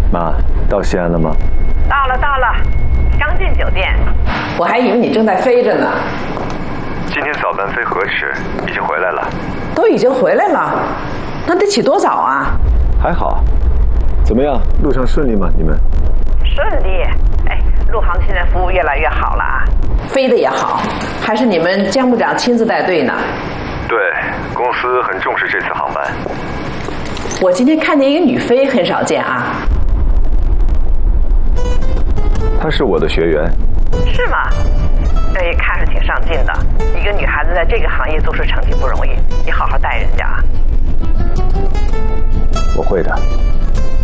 妈，到西安了吗？ 到了，刚进酒店。我还以为你正在飞着呢。 今天早班飞河池，已经回来了。 都已经回来了，那得起多早啊？ 还好。怎么样？路上顺利吗？你们？ 顺利。哎，陆航现在服务越来越好了啊，飞得也好，还是你们江部长亲自带队呢。 对，公司很重视这次航班。 我今天看见一个女飞，很少见啊。 她是我的学员。 是吗？这看着挺上进的。一个女孩子在这个行业做出成绩不容易，你好好带人家啊。 我会的。